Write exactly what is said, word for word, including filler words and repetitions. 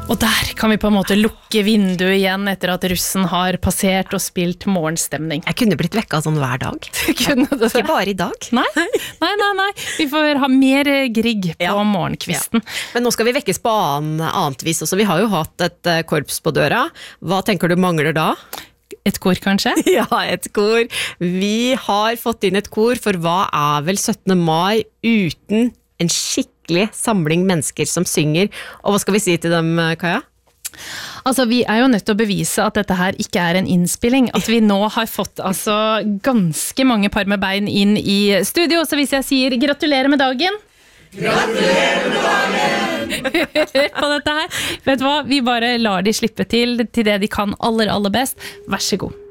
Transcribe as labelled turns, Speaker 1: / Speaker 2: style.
Speaker 1: Og der kan vi på en måte lukke vinduet igjen etter at russen har passert og spilt morgenstemning.
Speaker 2: Jeg kunne blitt vekket sånn hver dag.
Speaker 1: Kunne det?
Speaker 2: Ikke bare i dag.
Speaker 1: Nei, nei, nei, nei. Vi får ha mer grigg på
Speaker 2: Ja.
Speaker 1: morgenkvisten.
Speaker 2: Ja. Men nå skal vi vekkes på annen, annet vis også. Vi har jo hatt et eh, korps på døra. Hva tenker du mangler da?
Speaker 1: Et kor, kanskje?
Speaker 2: Ja, et kor. Vi har fått inn et kor, for hva er vel syttende mai uten en skikkelig samling mennesker som synger? Og hva skal vi si til dem, Kaja?
Speaker 1: Altså, vi er jo nødt til å bevise at dette her ikke er en innspilling, at vi nå har fått altså ganske mange par med bein inn i studio, så hvis jeg sier gratulerer med dagen. Gratulerer med dagen! Hør på dette her. Vet du hva, vi bare lar de slippe til, til det de kan aller, aller best. Vær så god.